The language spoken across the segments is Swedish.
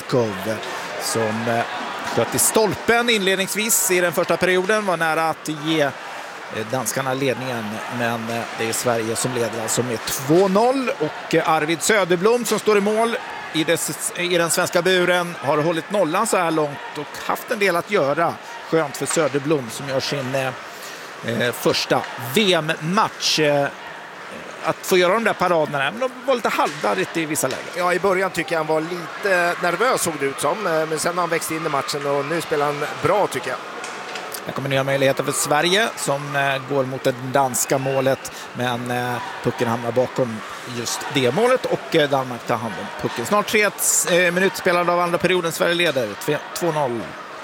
Volkov som sköt i stolpen inledningsvis i den första perioden, var nära att ge danskarna ledningen, men det är Sverige som leder alltså med 2-0, och Arvid Söderblom som står i mål i den svenska buren har hållit nollan så här långt och haft en del att göra. Skönt för Söderblom som gör sin första VM-match. Att få göra de där paraderna, men de var lite halvdarrigt i vissa lägen. Ja, i början tycker jag han var lite nervös, såg det ut som, men sen har han växt in i matchen och nu spelar han bra tycker jag. Det kommer nya möjligheter för Sverige som går mot det danska målet, men pucken hamnar bakom just det målet och Danmark tar hand om pucken. Snart 3 minuter spelade av andra perioden. Sverige leder 2-0.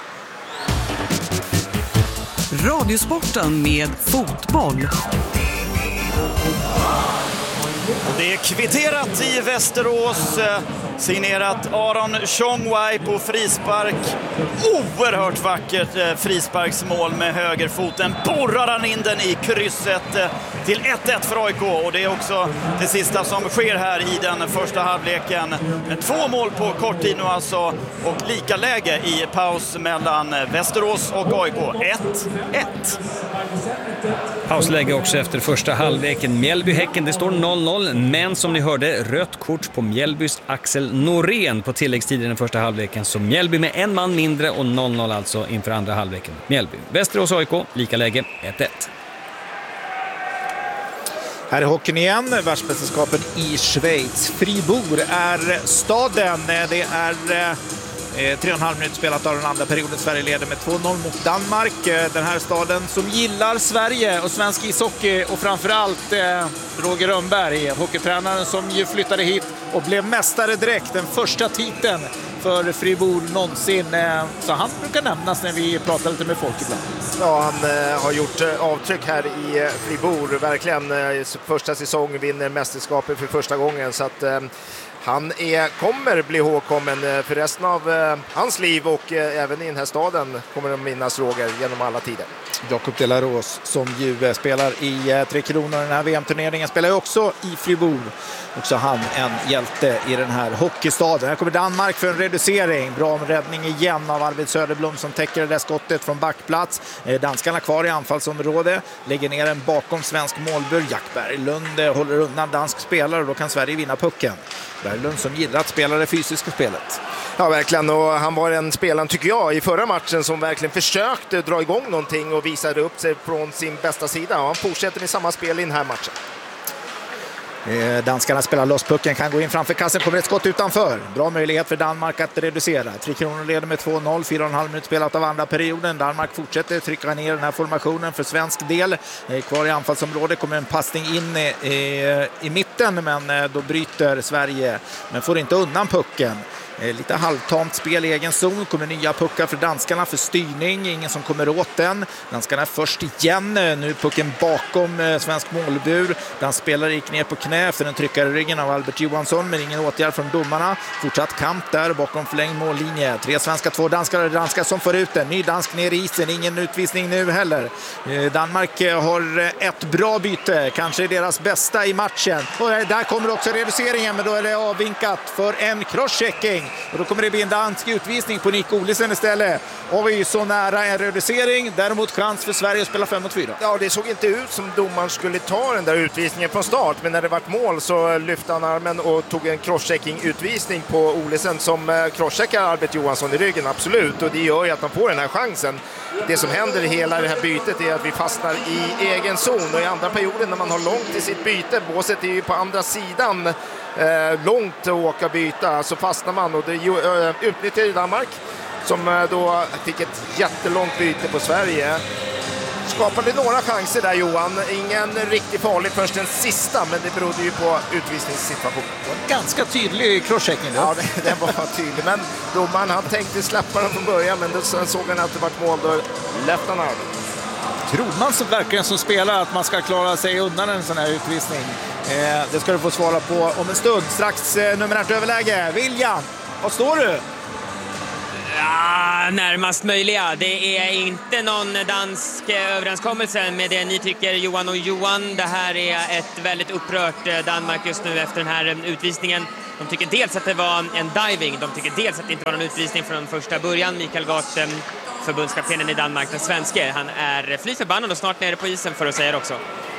Radiosporten med fotboll. Det är kvitterat i Västerås, signerat Aron Chongwei på frispark. Oerhört vackert frisparksmål med högerfoten. Borrar han in den i krysset till 1-1 för AIK, och det är också det sista som sker här i den första halvleken. 2 mål på kort tid nu alltså, och lika läge i paus mellan Västerås och AIK. 1-1. Pausläge också efter första halvleken. Mjällby-Häcken, det står 0-0, men som ni hörde, rött kort på Mjällbys Axel Norén på tilläggstid i den första halvleken. Så Mjällby med en man mindre och 0-0 alltså inför andra halvleken. Mjällby, Västerås AIK, lika läge 1-1. Här är hockeyn igen, världsmästerskapen i Schweiz. Fribourg är staden, det är 3,5 minuter spelat av den andra perioden. Sverige leder med 2-0 mot Danmark. Den här staden som gillar Sverige och svensk ishockey, och framförallt Roger Rönnberg, hockeytränaren som ju flyttade hit och blev mästare direkt, den första titeln för Fribourg någonsin. Så han brukar nämnas när vi pratar lite med folk ibland. Ja, han har gjort avtryck här i Fribourg, verkligen. Första säsong vinner mästerskapet för första gången, så att han kommer bli ihågkommen för resten av hans liv, och även i den här staden kommer de minnas Roger genom alla tider. Jakob Delaros som ju spelar i Tre Kronor, den här VM-turneringen, spelar ju också i Fribourg. Också han en hjälte i den här hockeystaden. Här kommer Danmark för en reducering. Bra räddning igen av Arvid Söderblom som täcker det där skottet från backplats. Danskarna kvar i anfallsområde. Lägger ner en bakom svensk målbur. Jack Berglund håller undan dansk spelare, och då kan Sverige vinna pucken. Berglund som gillar att spela det fysiska spelet. Ja, verkligen. Och han var en spelare, tycker jag, i förra matchen som verkligen försökte dra igång någonting och visade upp sig från sin bästa sida. Och han fortsätter i samma spel i den här matchen. Danskarna spelar loss pucken, kan gå in framför kassen, kommer ett skott utanför. Bra möjlighet för Danmark att reducera. Tre Kronor leder med 2-0, 4,5 minuter spelat av andra perioden. Danmark fortsätter trycka ner den här formationen för svensk del. Kvar i anfallsområdet kommer en passning in i mitten, men då bryter Sverige, men får inte undan pucken. Lite halvtamt spel i egen zon. Kommer nya puckar för danskarna för styrning. Ingen som kommer åt den. Danskarna är först igen. Nu pucken bakom svensk målbur. Dansspelare gick ner på knä efter en tryckare i ryggen av Albert Johansson, men ingen åtgärd från domarna. Fortsatt kamp där bakom förlängd mållinje. 3 svenska, 2 danskar som får ut den. Ny dansk ner i isen. Ingen utvisning nu heller. Danmark har ett bra byte. Kanske deras bästa i matchen. Och där kommer också reduceringen, men då är det avvinkat för en crosschecking. Och då kommer det bli en dansk utvisning på Nick Olesen istället. Och vi är så nära en reducering. Däremot chans för Sverige att spela 5-4. Ja, det såg inte ut som domaren skulle ta den där utvisningen från start. Men när det vart mål så lyfte han armen och tog en crosschecking-utvisning på Olesen som crosscheckar Albert Johansson i ryggen, absolut. Och det gör ju att man får den här chansen. Det som händer i hela det här bytet är att vi fastnar i egen zon. Och i andra perioden när man har långt till sitt byte, båset är ju på andra sidan, långt att åka byta, så fastnar man, och det utnyttjar i Danmark som då fick ett jättelångt byte på Sverige. Skapade några chanser där, Johan. Ingen riktigt farlig först den sista, men det berodde ju på utvisningssituationen. Ganska tydlig crosschecking. Ja, den var tydlig, men domaren han tänkte släppa den från början, men då såg han att det var ett mål, då läppte han armen. Tror man så verkligen som spelar att man ska klara sig undan en sån här utvisning? Det ska du få svara på om en stund. Strax numerärt överläge. William, vad står du? Ja, närmast möjliga. Det är inte någon dansk överenskommelse med det ni tycker, Johan och Johan. Det här är ett väldigt upprört Danmark just nu efter den här utvisningen. De tycker dels att det var en diving, de tycker dels att det inte var någon utvisning från första början. Mikael Gart, förbundskaptenen i Danmark, den svenske, han är fly förbannad och snart nere på isen för att säga det också.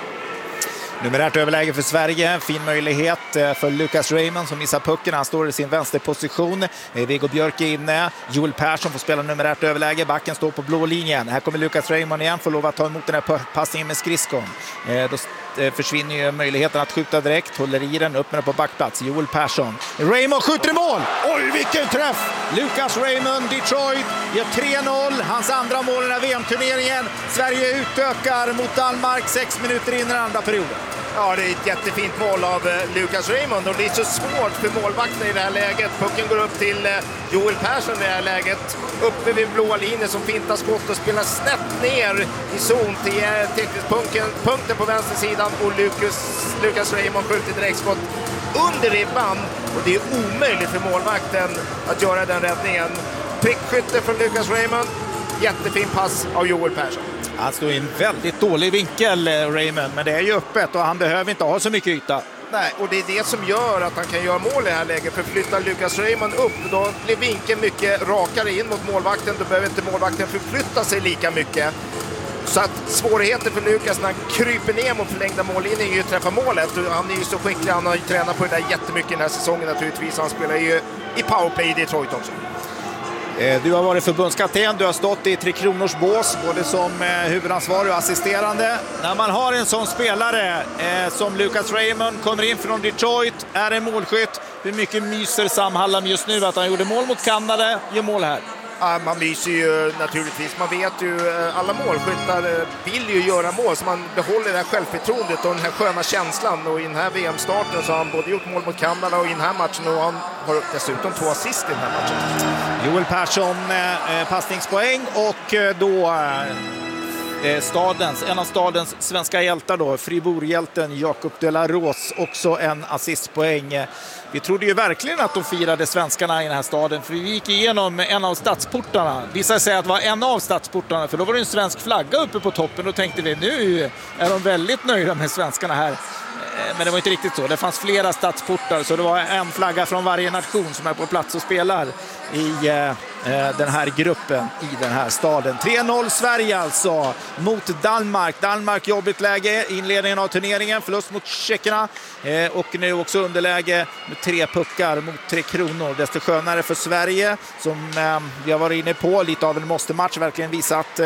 Numerärt överläge för Sverige. Fin möjlighet för Lucas Raymond som missar pucken. Han står i sin vänsterposition. Viggo Björk är inne. Joel Persson får spela numerärt överläge. Backen står på blå linjen. Här kommer Lucas Raymond igen. Får lov att ta emot den här passningen med skridskon. Då försvinner ju möjligheten att skjuta direkt. Håller i den. Upp med den på backplats. Joel Persson. Raymond skjuter i mål! Oj, vilken träff! Lucas Raymond, Detroit, gör 3-0. Hans andra mål i den här VM-turneringen. Sverige utökar mot Danmark 6 minuter in i den andra perioden. Ja, det är ett jättefint mål av Lucas Raymond och det är så svårt för målvakten i det här läget. Pucken går upp till Joel Persson i det här läget. Uppe vid blåa linjen som fintar skott och spelar snett ner i zon till punkten på vänstersidan och Lucas Raymond skjuter direktskott under ribban och det är omöjligt för målvakten att göra den räddningen. Prickskytte från Lucas Raymond, jättefin pass av Joel Persson. Han står i en väldigt dålig vinkel, Raymond, men det är ju öppet och han behöver inte ha så mycket yta. Nej, och det är det som gör att han kan göra mål i det här läget. För flyttar Lucas Raymond upp, då blir vinkeln mycket rakare in mot målvakten. Då behöver inte målvakten förflytta sig lika mycket. Så att svårigheten för Lucas när han kryper ner mot förlängda mållinjen är ju att träffa målet. Han är ju så skicklig, han har ju tränat på det där jättemycket den här säsongen naturligtvis. Han spelar ju i powerplay i Detroit också. Du har varit förbundskapten, du har stått i Tre Kronors bås både som huvudansvarig och assisterande. När man har en sån spelare som Lucas Raymond kommer in från Detroit, är en målskytt. Hur mycket myser Sam Hallam just nu att han gjorde mål mot Kanada, gör mål här? Ja, man myser ju naturligtvis. Man vet ju, alla målskyttar vill ju göra mål så man behåller det här självförtroendet och den här sköna känslan. Och i den här VM-starten så har han både gjort mål mot Kanada och i den här matchen och han har dessutom 2 assist i den här matchen. Joel Persson passningspoäng och då en av stadens svenska hjältar då, Fribourg-hjälten Jakob de la Rose, också en assistpoäng. Vi trodde ju verkligen att de firade svenskarna i den här staden, för vi gick igenom en av stadsportarna. Vissa säger att det var en av stadsportarna, för då var det en svensk flagga uppe på toppen. Då tänkte vi, nu är de väldigt nöjda med svenskarna här. Men det var inte riktigt så. Det fanns flera stadsportar, så det var en flagga från varje nation som är på plats och spelar i den här gruppen i den här staden. 3-0 Sverige alltså mot Danmark. Danmark jobbigt läge, inledningen av turneringen, förlust mot tjeckerna och nu också underläge med 3 puckar mot Tre Kronor. Desto skönare för Sverige som vi har varit inne på, lite av en måste-match, verkligen visat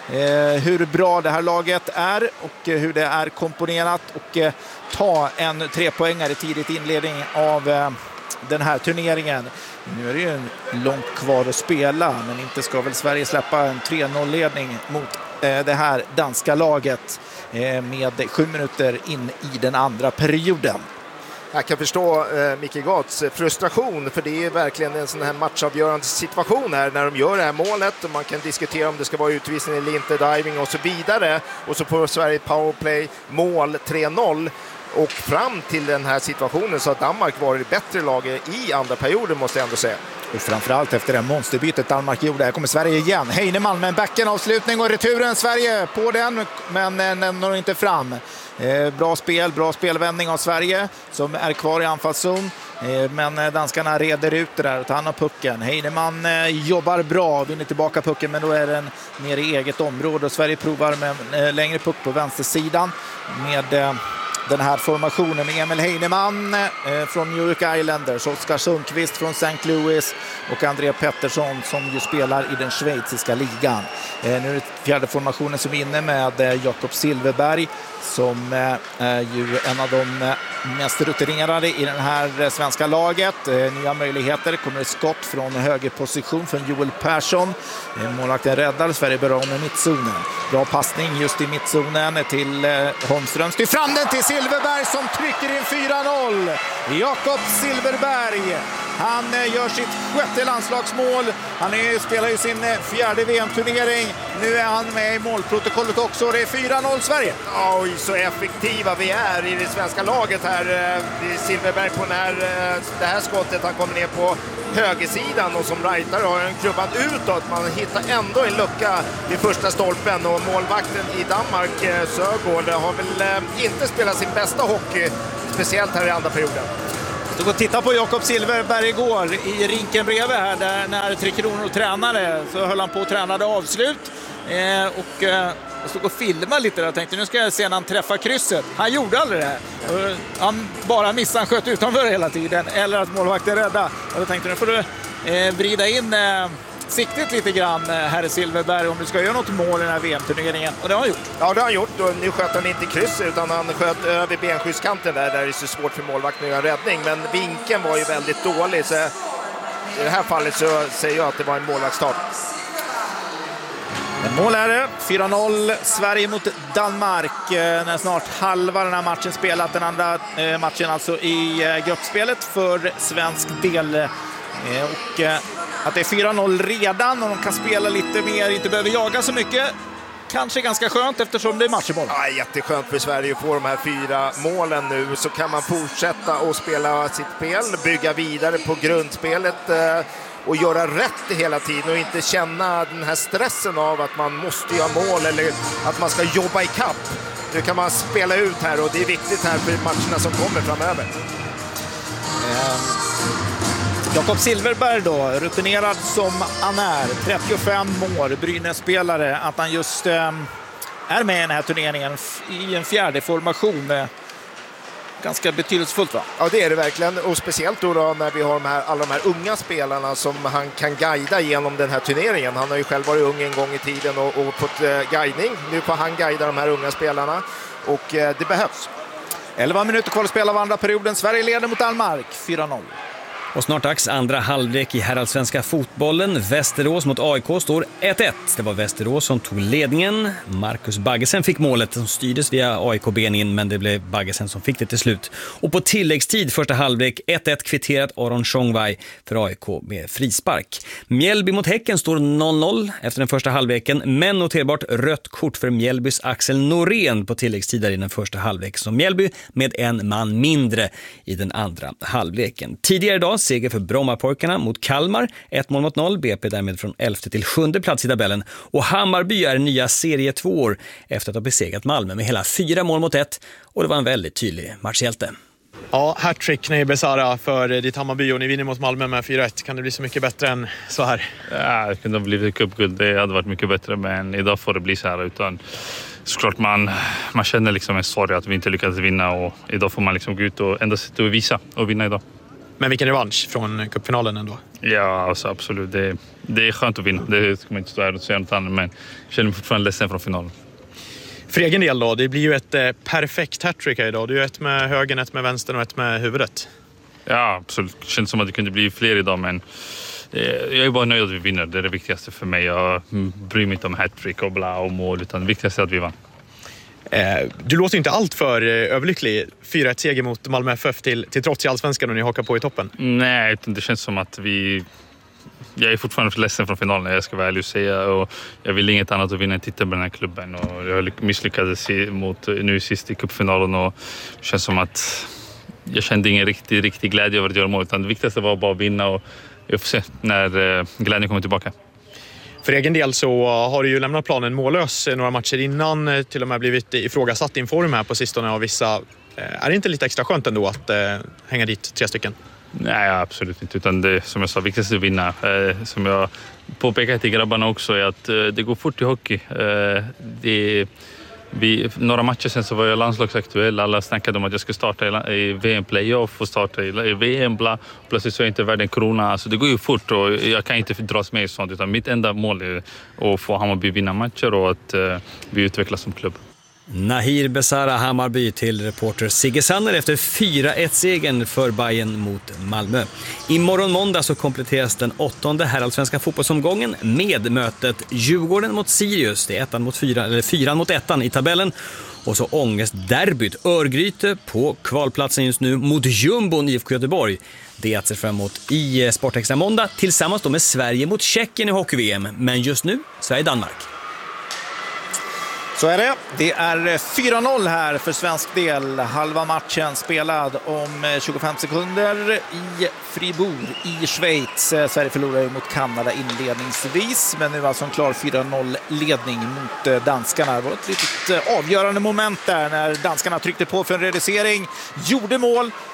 hur bra det här laget är och hur det är komponerat och ta en 3-poängare tidigt inledning av den här turneringen. Nu är det ju långt kvar att spela, men inte ska väl Sverige släppa en 3-0-ledning mot det här danska laget med 7 minuter in i den andra perioden. Jag kan förstå Micke Gats frustration, för det är verkligen en sån här matchavgörande situation här när de gör det här målet och man kan diskutera om det ska vara utvisning eller inte, diving och så vidare, och så får Sverige powerplay, mål 3-0. Och fram till den här situationen så har Danmark varit bättre laget i andra perioden, måste jag ändå säga. Och framförallt efter det monsterbytet Danmark gjorde. Här kommer Sverige igen. Heinemann med en backenavslutning och returen. Sverige på den, men den når inte fram. Bra spelvändning av Sverige som är kvar i anfallszon. Men danskarna reder ut det där och tar hand om pucken. Heinemann jobbar bra, vinner tillbaka pucken, men då är den nere i eget område. Och Sverige provar med en längre puck på vänstersidan med den här formationen med Emil Heinemann från New York Islanders, Oskar Sundqvist från St. Louis och André Pettersson som ju spelar i den schweiziska ligan. Nu är det fjärde formationen som är inne med Jakob Silfverberg som är ju en av de mest rutinerade i den här svenska laget. Nya möjligheter, kommer ett skott från högerposition från Joel Persson. Målvakten räddar, Sverige börjar om i mittzonen. Bra passning just i mittzonen till Holmström. Styr fram den till Silfverberg som trycker in 4-0. Jakob Silfverberg, han gör sitt 6:e landslagsmål. Han spelar ju sin 4:e VM-turnering. Nu är han med i målprotokollet också. Det är 4-0 Sverige. Oj, så effektiva vi är i det svenska laget här. Det är Silfverberg på det här skottet. Han kommer ner på högersidan och som rightare har en klubban utåt. Man hittar ändå en lucka vid första stolpen och målvakten i Danmark, Sörgård, har väl inte spelat sin bästa hockey, speciellt här i andra perioden. Så gå och titta på Jakob Silfverberg igår i rinken bredvid här där, när Tre Kronor tränade, så höll han på och tränade avslut jag stod och filmade lite där och tänkte nu ska jag se när han träffar krysset. Han gjorde aldrig det. Han bara missade, han sköt utanför hela tiden eller att målvakten rädda. Och då tänkte nu får du vrida in siktet lite grann, herr Silfverberg, om du ska göra något mål i den här VM-turneringen. Och det har han gjort. Ja, det har han gjort. Och nu sköt han inte kryss utan han sköt över benskyddskanten där det är så svårt för målvakten att göra räddning. Men vinkeln var ju väldigt dålig. Så i det här fallet så säger jag att det var en målvaktsstart. Mål är det. 4-0 Sverige mot Danmark. När snart halva den här matchen spelat. Den andra matchen alltså i gruppspelet för svensk del. Och att det är 4-0 redan och de kan spela lite mer, inte behöver jaga så mycket. Kanske ganska skönt eftersom det är matchboll. Ja, jätteskönt för Sverige att få de här 4 målen nu. Så kan man fortsätta och spela sitt spel, bygga vidare på grundspelet och göra rätt hela tiden och inte känna den här stressen av att man måste göra mål eller att man ska jobba i kapp. Nu kan man spela ut här och det är viktigt här för matcherna som kommer framöver. Jakob Silfverberg då, rutinerad som han är, 35 år, Brynäs-spelare, att han just är med i den här turneringen i en fjärde formation. Ganska betydelsefullt, va? Ja, det är det verkligen. Och speciellt då när vi har alla de här unga spelarna som han kan guida genom den här turneringen. Han har ju själv varit ung en gång i tiden och fått guidning. Nu får han guida de här unga spelarna och det behövs. 11 minuter kvar att spela av andra perioden. Sverige leder mot Danmark, 4-0. Och snart dags andra halvlek i herrallsvenska fotbollen. Västerås mot AIK står 1-1. Det var Västerås som tog ledningen. Marcus Baggesen fick målet som styrdes via AIK-ben in, men det blev Baggesen som fick det till slut. Och på tilläggstid första halvlek 1-1 kvitterat Aron Chongwai för AIK med frispark. Mjällby mot Häcken står 0-0 efter den första halvleken, men noterbart rött kort för Mjällbys Axel Norén på tilläggstid i den första halvleken, som Mjällby med en man mindre i den andra halvleken. Tidigare idag seger för Brommapojkarna mot Kalmar, 1-0. BP därmed från 11:e till 7:e plats i tabellen. Och Hammarby är nya serie 2 år efter att ha besegrat Malmö med hela 4-1. Och det var en väldigt tydlig matchhjälte. Ja, hattrick Nahir Besara för ditt Hammarby och ni vinner mot Malmö med 4-1. Kan det bli så mycket bättre än så här? Ja, det kunde ha blivit cupguld. Det hade varit mycket bättre, men idag får det bli så här. Utan såklart man känner liksom en sorg att vi inte lyckades vinna, och idag får man liksom gå ut och ändå sätta och visa och vinna idag. Men vilken revansch från cupfinalen ändå? Ja, alltså, absolut. Det är skönt att vinna. Det ska man inte stå här och säga något annat, men jag känner mig fortfarande ledsen från finalen. För egen del då, det blir ju ett perfekt hattrick här idag. Du är ett med högen, ett med vänstern och ett med huvudet. Ja, absolut. Det känns som att det kunde bli fler idag, men jag är bara nöjd att vi vinner. Det är det viktigaste för mig. Jag bryr mig inte om hattrick och bla och mål, utan det viktigaste är att vi vann. Du låter inte allt för överlycklig. 4-1-seger mot Malmö FF till trots i allsvenskan och ni hakar på i toppen. Nej, det känns som att jag är fortfarande ledsen från finalen, jag ska vara ärlig och säga. Och jag vill inget annat att vinna en titel med den här klubben. Och jag misslyckades nu sist i cupfinalen, och det känns som att jag kände ingen riktig glädje över att göra mål. Utan det viktigaste var bara att vinna, och jag får se när glädjen kommer tillbaka. För egen del så har du ju lämnat planen mållös några matcher innan, till och med blivit ifrågasatt in form här på sistone av vissa. Är det inte lite extra skönt ändå att hänga dit 3 stycken? Nej, absolut inte. Utan det, som jag sa, viktigast är att vinna. Som jag påpekade till grabbarna också, är att det går fort i hockey. Några matcher sen så var jag landslagsaktuell. Alla snackade om att jag skulle starta i VM-playoff och starta i VM. Plötsligt så är jag inte värd en krona. Alltså det går ju fort, och jag kan inte dras med i sånt. Utan mitt enda mål är att få Hammarby vinna matcher och att vi utvecklas som klubb. Nahir Besara, Hammarby, till reporter Sigge Sanner efter 4-1-segern för Bayern mot Malmö. Imorgon måndag så kompletteras den 8:e herrallsvenska fotbollsomgången med mötet Djurgården mot Sirius. Det är 4 mot 1 i tabellen. Och så ångestderbyt Örgryte på kvalplatsen just nu mot Jumbon IFK Göteborg. Det är att se fram emot i Sportextra måndag tillsammans då med Sverige mot Tjeckien i hockey-VM. Men just nu Sverige-Danmark. Så är det. Det är 4-0 här för svensk del. Halva matchen spelad om 25 sekunder i Fribourg i Schweiz. Sverige förlorar mot Kanada inledningsvis, men nu alltså en klar 4-0-ledning mot danskarna. Det var ett litet avgörande moment där när danskarna tryckte på för en reducering. Gjorde mål.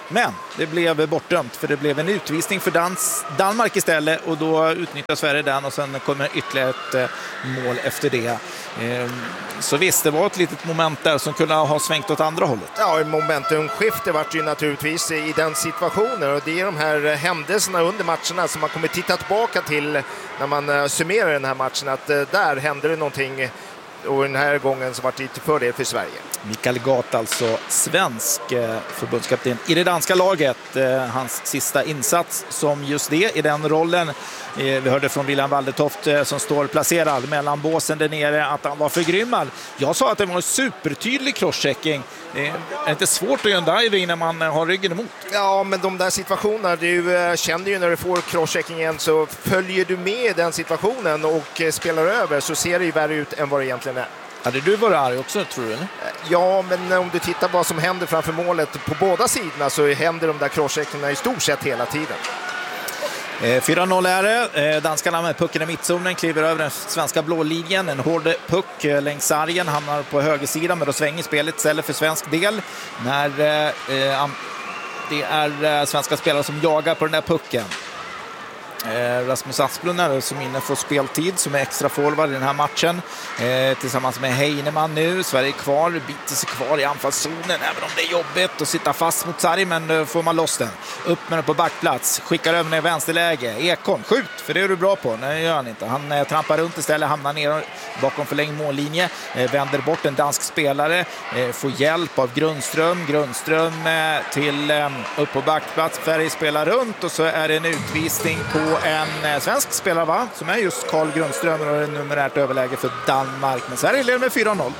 Men det blev bortdömt för det blev en utvisning för Danmark istället och då utnyttjar Sverige den och sen kommer ytterligare ett mål efter det. Så visst, det var ett litet moment där som kunde ha svängt åt andra hållet. Ja, momentumskifte var ju naturligtvis i den situationen och det är de här händelserna under matcherna som man kommer titta tillbaka till när man summerar den här matchen, att där hände det någonting och den här gången så var det till fördel för Sverige. Mikael Gart, alltså svensk förbundskapten i det danska laget. Hans sista insats som just det i den rollen. Vi hörde från William Waldetoft som står placerad mellan båsen där nere att han var förgrymmad. Jag sa att det var en supertydlig crosschecking. Det är inte svårt att göra en diving när man har ryggen emot. Ja, men de där situationerna, du känner ju när du får crosscheckingen så följer du med den situationen och spelar över så ser det ju värre ut än vad det egentligen är. Hade du varit arg också, tror du? Eller? Ja, men om du tittar på vad som händer framför målet på båda sidorna så händer de där crosscheckingarna i stort sett hela tiden. 4-0 är det. Danskarna med pucken i mittzonen kliver över den svenska blålinjen. En hård puck längs sargen hamnar på högersidan, men då svänger spelet istället för svensk del. När det är svenska spelare som jagar på den där pucken. Rasmus Asplund är som inne för speltid som är extra forward i den här matchen tillsammans med Heinemann nu. Sverige kvar, biter sig kvar i anfallszonen även om det är jobbigt att sitta fast mot sarg, men får man loss den. Upp med den på backplats, skickar över den i vänsterläge. Ekholm, skjut, för det är du bra på. Nej, det gör han inte. Han trampar runt istället, hamnar ner bakom förlängd mållinje, vänder bort en dansk spelare, får hjälp av Grundström till upp på backplats. Sverige spelar runt och så är det en utvisning på en svensk spelare, va? Som är just Carl Grundström, och en numerärt överläge för Danmark. Men Sverige leder med 4-0.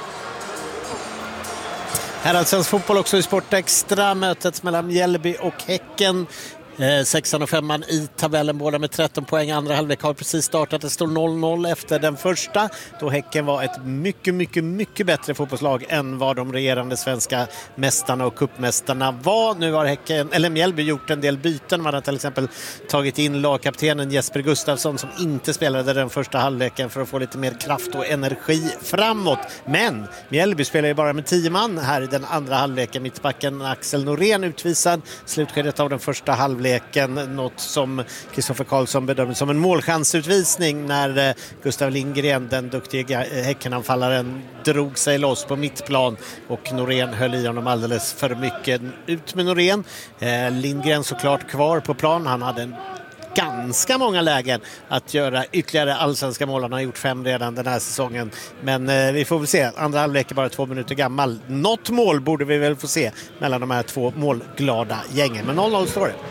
Här är svensk fotboll också i Sportextra. Mötet mellan Mjällby och Häcken. 6 och 5 i tabellen, båda med 13 poäng. Andra halvlek har precis startat. Det står 0-0 efter den första, då Häcken var ett mycket bättre fotbollslag än vad de regerande svenska mästarna och cupmästarna var. Nu har Mjällby gjort en del byten. Man har till exempel tagit in lagkaptenen Jesper Gustafsson som inte spelade den första halvleken för att få lite mer kraft och energi framåt. Men Mjällby spelar ju bara med 10 man här i den andra halvleken. Mittbacken Axel Norén utvisad. Slutskedet av den första halvleken, något som Kristoffer Karlsson bedömde som en målchansutvisning när Gustav Lindgren, den duktiga Häckenanfallaren, drog sig loss på mittplan och Norén höll i honom alldeles för mycket. Ut med Norén. Lindgren såklart kvar på plan. Han hade ganska många lägen att göra ytterligare allsvenska mål. Han har gjort 5 redan den här säsongen. Men vi får väl se. Andra halvlek är bara 2 minuter gammal. Något mål borde vi väl få se mellan de här två målglada gängen. Men 0-0 står det.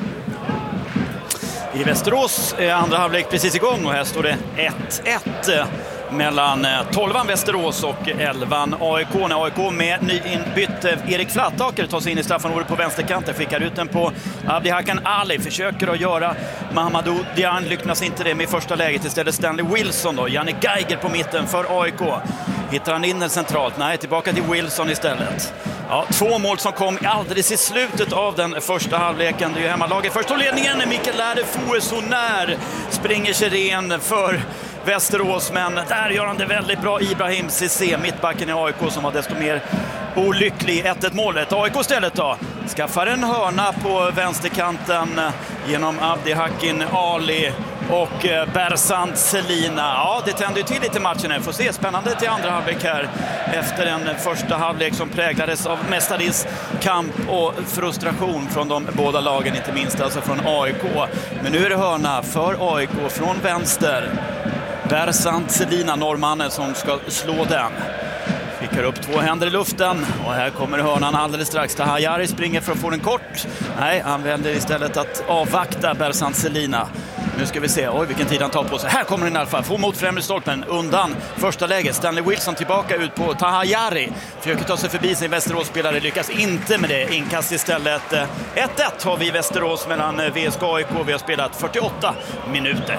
I Västerås är andra halvlek precis igång och här står det 1-1 mellan 12an Västerås och 11an AIK. När AIK med nyinbytt Erik Flattaker tar sig in i straffområdet på vänsterkanten, skickar ut den på Abdihakan Ali, försöker att göra Mahamadou Dian, lyckas inte det med första läget. Istället Stanley Wilson då, Janne Geiger på mitten för AIK. Hittar han in den centralt? Nej, tillbaka till Wilson istället. Ja, 2 mål som kom alldeles i slutet av den första halvleken. Det är ju hemmalaget först, och ledningen Mikael Lärde Fouesonär springer sig ren för Västerås, men där gör han det väldigt bra. Ibrahim Cissé, mittbacken i AIK, som var desto mer olycklig 1-1 målet. AIK istället då skaffar en hörna på vänsterkanten genom Abdihakin Ali och Bersant Selina. Ja, det tänder ju till lite matchen här. Får se, spännande till andra halvlek här efter en första halvlek som präglades av mestadels kamp och frustration från de båda lagen, inte minst alltså från AIK. Men nu är det hörna för AIK från vänster. Bersant Selina, norrmannen, som ska slå den. Skickar upp 2 händer i luften och här kommer hörnan alldeles strax. Tahayari springer för att få den kort. Nej, han vänder istället att avvakta Bersant Selina. Nu ska vi se, oj vilken tid han tar på sig. Här kommer den i alla fall, får mot främre stolpen undan första läget. Stanley Wilson tillbaka ut på Tahayari. Försöker ta sig förbi sin Västerås-spelare, lyckas inte med det. Inkast istället. 1-1 har vi i Västerås mellan VSK och AIK. Vi har spelat 48 minuter.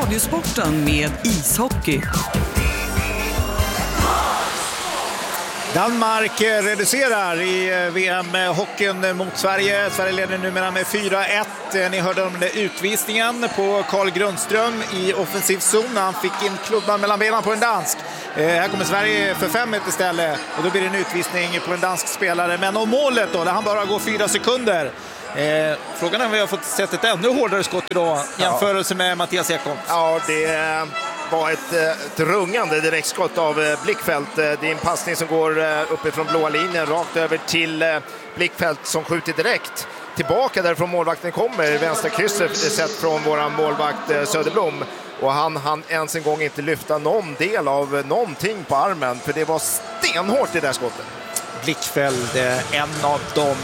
Radiosporten med ishockey. Danmark reducerar i VM-hockeyn mot Sverige. Sverige leder numera med 4-1. Ni hörde om utvisningen på Carl Grundström i offensiv zon. Han fick in klubban mellan benen på en dansk. Här kommer Sverige för 5 meter istället. Och då blir det en utvisning på en dansk spelare. Men om målet då, där han bara går 4 sekunder. Frågan är om vi har fått sett ett ännu hårdare skott idag jämförelse med Mattias Ekholm. Ja, det var ett rungande direktskott av Blickfält. Det är en passning som går uppifrån blåa linjen rakt över till Blickfält som skjuter direkt tillbaka därifrån målvakten kommer. Vänstra krysset sett från våran målvakt Söderblom. Och han ens en gång inte lyfta någon del av någonting på armen. För det var stenhårt i det där skottet. Blickfält, en av de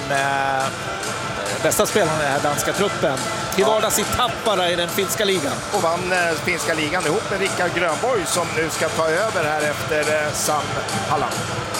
bästa spelarna i den här danska truppen. Till vardags i Tappara i den finska ligan. Och vann finska ligan ihop med Rickard Grönborg som nu ska ta över här efter Sam Halland.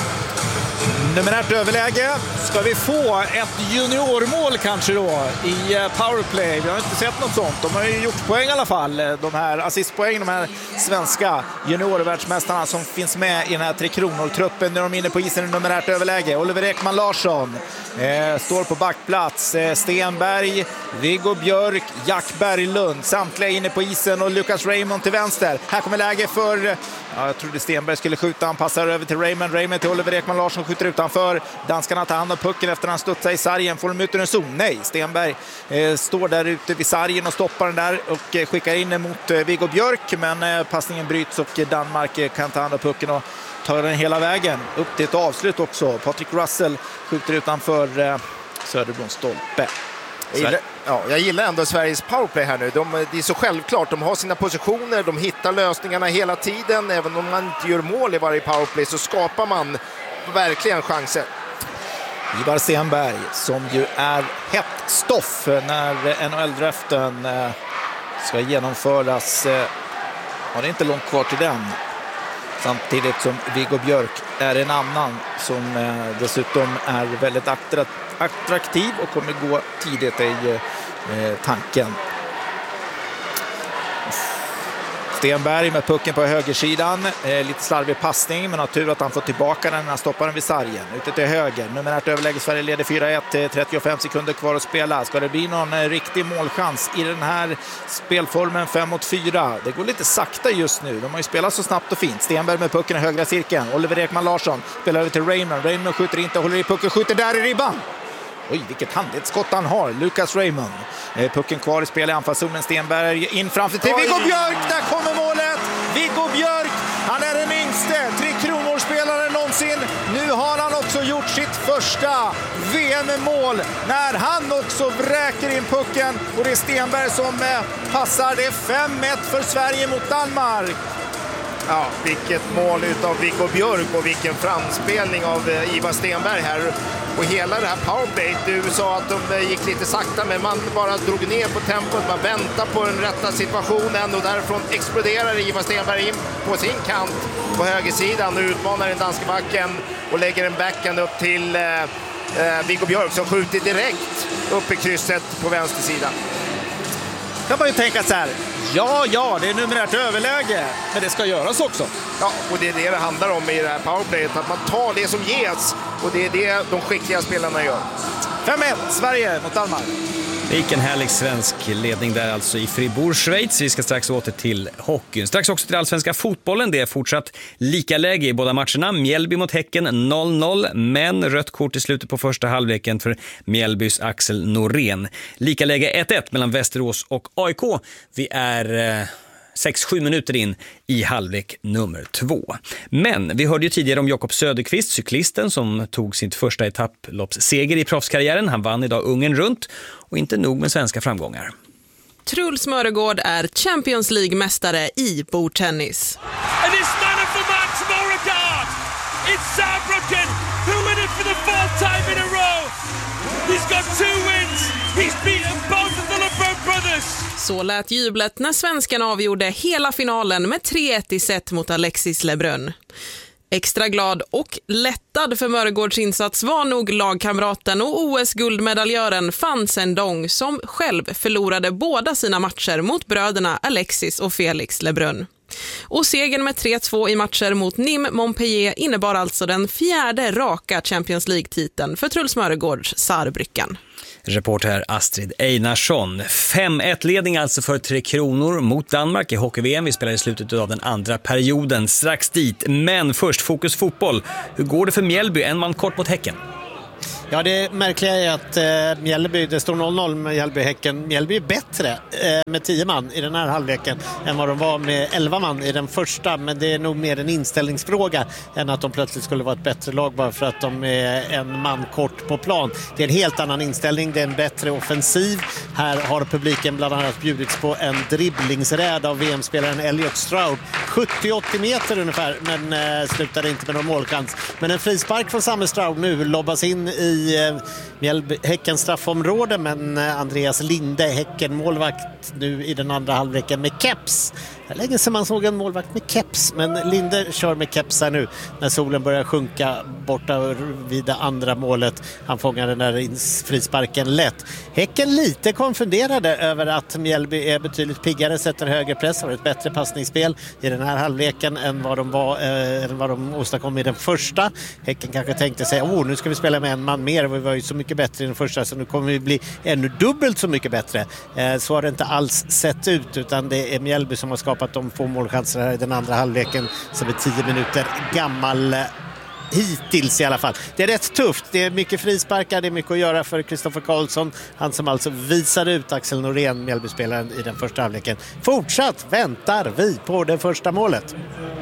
Numerärt överläge. Ska vi få ett juniormål kanske då i powerplay? Vi har inte sett något sånt. De har ju gjort poäng i alla fall. De här assistpoäng, de här svenska juniorvärldsmästarna som finns med i den här Tre Kronor-truppen. Nu är de inne på isen i numerärt överläge. Oliver Ekman Larsson står på backplats. Stenberg, Viggo Björk, Jack Berglund. Samtliga inne på isen och Lucas Raymond till vänster. Här kommer läge för... jag trodde Stenberg skulle skjuta. Han passar över till Raymond. Raymond till Oliver Ekman Larsson skjuter utanför. Danskarna tar hand om pucken efter han studsar i sargen. Får de ut ur en zon? Nej, Stenberg står där ute vid sargen och stoppar den där och skickar in den mot Viggo Björk. Men passningen bryts och Danmark kan ta hand om pucken och tar den hela vägen. Upp till ett avslut också. Patrick Russell skjuter utanför Söderbloms stolpe. Jag gillar ändå Sveriges powerplay här nu. Det är så självklart. De har sina positioner, de hittar lösningarna hela tiden. Även om man inte gör mål i varje powerplay så skapar man verkligen chanser. Ivar Stenberg som ju är hett stoff när NHL-draften ska genomföras. Det är inte långt kvar till den. Samtidigt som Viggo Björk är en annan som dessutom är väldigt attraktiv och kommer gå tidigt i tanken. Stenberg med pucken på högersidan. Lite slarvig passning, men har tur att han får tillbaka den när han stoppar den vid sargen. Ute till höger. Numerärt överläge. Sverige leder 4-1. 35 sekunder kvar att spela. Ska det bli någon riktig målchans i den här spelformen 5-4? Det går lite sakta just nu. De har ju spelat så snabbt och fint. Stenberg med pucken i högra cirkeln. Oliver Ekman Larsson spelar över till Raymond. Raymond skjuter inte, håller i pucken, skjuter där i ribban. Oj, vilket handledsskott han har. Lucas Raymond. Pucken kvar i spel i anfallszonen. Stenberg in framför till Viggo Björk. Där kommer målet. Viggo Björk. Han är den yngste Tre Kronor-spelaren någonsin. Nu har han också gjort sitt första VM-mål. När han också vräker in pucken. Och det är Stenberg som passar. Det är 5-1 för Sverige mot Danmark. Ja, vilket mål utav Viggo Björk och vilken framspelning av Ivar Stenberg här. Och hela det här powerplay, du sa att de gick lite sakta, men man bara drog ner på tempot, man väntar på den rätta situationen och därifrån exploderar Ivar Stenberg in på sin kant på högersidan och utmanar den danska backen och lägger en backhand upp till Viggo Björk som skjuter direkt upp i krysset på vänster sida. Kan man ju tänka så här, ja, det är numerärt överläge, men det ska göras också. Ja, och det är det handlar om i det här powerplayet, att man tar det som ges, och det är det de skickliga spelarna gör. 5-1, Sverige mot Danmark. Det gick en härlig svensk ledning där alltså i Fribourg, Schweiz. Vi ska strax åter till hockeyn. Strax också till allsvenska fotbollen. Det är fortsatt lika läge i båda matcherna. Mjällby mot Häcken 0-0, men rött kort i slutet på första halvleken för Mjällbys Axel Norén. Lika läge 1-1 mellan Västerås och AIK. Vi är 6-7 minuter in i halvlek nummer 2. Men vi hörde ju tidigare om Jakob Söderqvist, cyklisten som tog sitt första etapploppsseger i proffskarriären. Han vann idag Ungern runt, och inte nog med svenska framgångar. Truls Mörgård är Champions League-mästare i bordtennis. And it's none of the Max Beauregard. It's Saarbrücken who win it for the fourth time in a row. He's got 2 wins. He's beaten both of the LeBron brothers. Så lät jublet när svenskan avgjorde hela finalen med 3-1 i set mot Alexis Lebrun. Extra glad och lättad för Mörgårds insats var nog lagkamraten och OS-guldmedaljören Fan Sendong som själv förlorade båda sina matcher mot bröderna Alexis och Felix Lebrun. Och segern med 3-2 i matcher mot Nîmes Montpellier innebar alltså den 4:e raka Champions League-titeln för Truls Mörgårds Saarbrücken. Reporter Astrid Einarsson. 5-1-ledning alltså för 3 Kronor mot Danmark i hockey-VM. Vi spelar i slutet av den andra perioden, strax dit. Men först fokus fotboll. Hur går det för Mjällby? En man kort mot Häcken. Ja, det märkliga är att Mjällby, det står 0-0 med Mjällby-Häcken. Mjällby är bättre med 10 man i den här halvleken än vad de var med 11 man i den första. Men det är nog mer en inställningsfråga än att de plötsligt skulle vara ett bättre lag bara för att de är en man kort på plan. Det är en helt annan inställning, det är en bättre offensiv. Här har publiken bland annat bjudits på en dribblingsräd av VM-spelaren Elliot Stroud. 70-80 meter ungefär, men slutade inte med någon målchans. Men en frispark från samme Stroud nu lobbas in i Häckens straffområde, men Andreas Linde, Häcken målvakt nu i den andra halvleken med keps. Det är länge sedan man såg en målvakt med keps, men Linde kör med keps här nu när solen börjar sjunka borta vid det andra målet. Han fångar den där frisparken lätt. Häcken lite konfunderade över att Mjällby är betydligt piggare, sätter högre press, har ett bättre passningsspel i den här halvleken än vad de åstadkom i den första. Häcken kanske tänkte sig, nu ska vi spela med en man mer, vi var ju så mycket bättre i den första så nu kommer vi bli ännu dubbelt så mycket bättre. Så har det inte alls sett ut, utan det är Mjällby som har skapat de få målchanser här i den andra halvleken som är 10 minuter gammal hittills i alla fall. Det är rätt tufft, det är mycket frisparkar, det är mycket att göra för Kristoffer Karlsson, han som alltså visar ut Axel Norén, Mjällby-spelaren i den första halvleken. Fortsatt väntar vi på det första målet.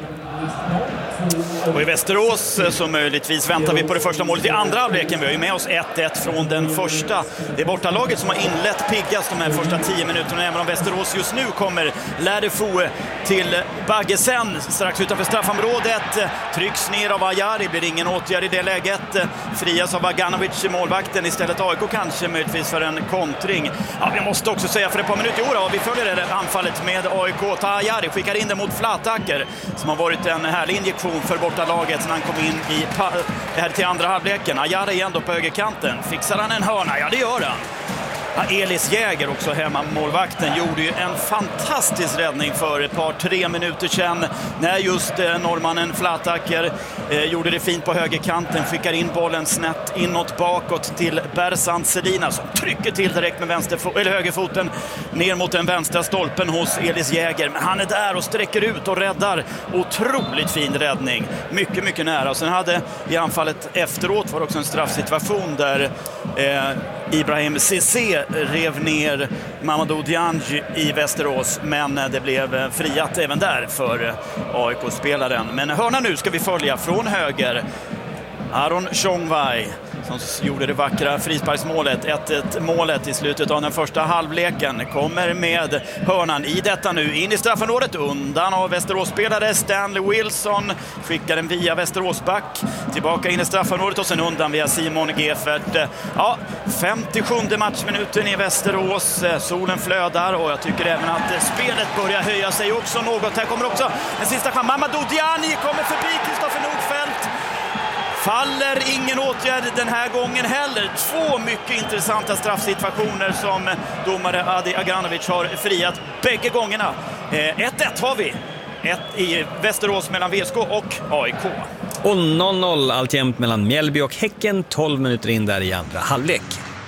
Och i Västerås så möjligtvis väntar vi på det första målet i andra halvleken. Vi har ju med oss 1-1 från den första. Det är bortalaget som har inlett piggast de här första 10 minuterna. Även om Västerås just nu kommer Lärdefo till Baggesen strax utanför straffområdet. Trycks ner av Ajari, blir ingen åtgärd i det läget. Frias av Aganovic i målvakten, istället AIK kanske möjligtvis för en kontring. Ja, vi måste också säga för ett par minuter i år, vi följer det anfallet med AIK. Ajari skickar in det mot Flatacker som har varit en härlig injektion för bortalaget när han kom in i här till andra halvleken. Ajari igen då på högerkanten. Fixar han en hörna? Ja, det gör han. Elis Jäger också hemma, målvakten, gjorde ju en fantastisk räddning för ett par 3 minuter sedan när just norrmannen Flatacker gjorde det fint på högerkanten, skickar in bollen snett inåt bakåt till Bersant Selina som trycker till direkt med högerfoten ner mot den vänstra stolpen hos Elis Jäger, men han är där och sträcker ut och räddar. Otroligt fin räddning, mycket mycket nära. Och sen hade i anfallet efteråt var också en straffsituation där Ibrahim Cissé rev ner Mamadou Dianji i Västerås, men det blev friat även där för AIK-spelaren. Men hörna nu ska vi följa från höger. Aron Chongwei som gjorde det vackra frisparksmålet, 1-1 målet i slutet av den första halvleken, kommer med hörnan i detta nu in i straffområdet, undan av Västeråsspelare Stanley Wilson, skickar den via Västeråsback tillbaka in i straffområdet och sen undan via Simon Gefert. Ja, 57:e matchminuten i Västerås, solen flödar och jag tycker även att spelet börjar höja sig också något. Här kommer också en sista chans, Mamadou Diani kommer förbi Kristoffer Nordfeldt. Faller, ingen åtgärd den här gången heller. 2 mycket intressanta straffsituationer som domare Adi Aganovic har friat bägge gångerna. 1-1 har vi. 1 i Västerås mellan VSK och AIK. Och 0-0 alltjämt mellan Mjällby och Häcken, 12 minuter in där i andra halvlek.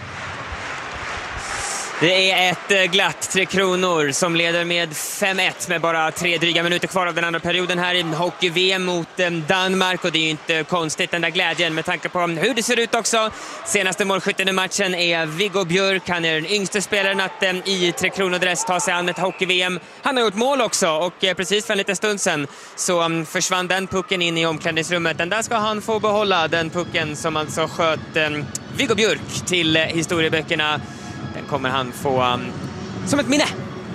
Det är ett glatt 3 Kronor som leder med 5-1 med bara 3 dryga minuter kvar av den andra perioden här i hockey-VM mot Danmark, och det är ju inte konstigt den där glädjen med tanke på hur det ser ut också. Senaste målskytten i matchen är Viggo Björk, han är den yngste spelaren att i 3 Kronor-dress ta sig an ett hockey-VM. Han har gjort mål också och precis för en liten stund sedan så försvann den pucken in i omklädningsrummet. Den där ska han få behålla, den pucken som alltså sköt Viggo Björk till historieböckerna. Den kommer han få som ett minne.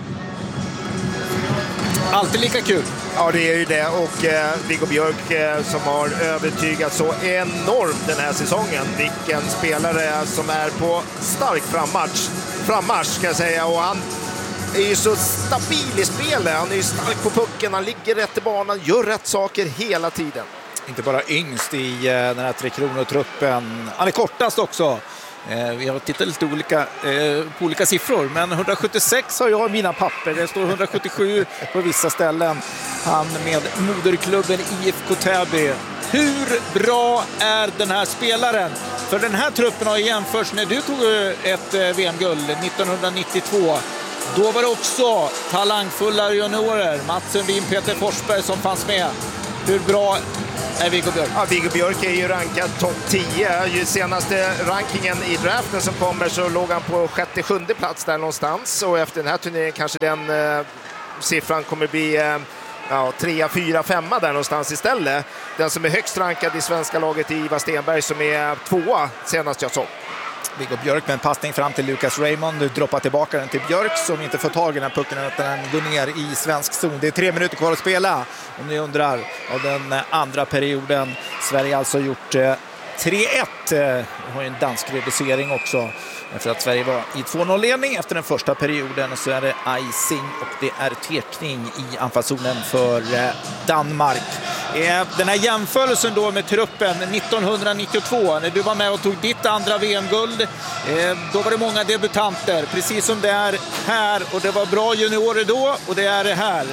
Alltid lika kul. Ja, det är ju det. Och Viggo Björk som har övertygat så enormt den här säsongen. Vilken spelare som är på stark frammarsch ska jag säga. Och han är ju så stabil i spelet. Han är ju stark på pucken, han ligger rätt i banan, gör rätt saker hela tiden. Inte bara yngst i den här 3 Kronor-truppen. Han är kortast också Vi har tittat lite på olika siffror, men 176 har jag i mina papper. Det står 177 på vissa ställen. Han med moderklubben IFK Täby. Hur bra är den här spelaren? För den här truppen har jämförts när du tog ett VM-guld 1992. Då var det också talangfulla juniorer, Mats Sundin, Peter Forsberg som fanns med. Hur bra är Viggo Björk? Ja, Viggo Björk är ju rankad topp 10. Ju senaste rankingen i draften som kommer så låg han på 6:e plats där någonstans. Och efter den här turneringen kanske den siffran kommer bli 3, 4, 5 där någonstans istället. Den som är högst rankad i svenska laget är Ivar Stenberg som är 2 senast jag såg. Viggo Björk med en passning fram till Lucas Raymond. Du droppar tillbaka den till Björk som inte får tag i den här pucken utan den går ner i svensk zon. Det är 3 minuter kvar att spela. Om ni undrar av den andra perioden. Sverige alltså gjort 3-1. Vi har en dansk reducering också. Efter att Sverige var i 2-0-ledning efter den första perioden så är det icing och det är tekning i anfallszonen för Danmark. Den här jämförelsen då med truppen 1992 när du var med och tog ditt andra VM-guld, då var det många debutanter precis som det är här och det var bra juniorer då och det är det här.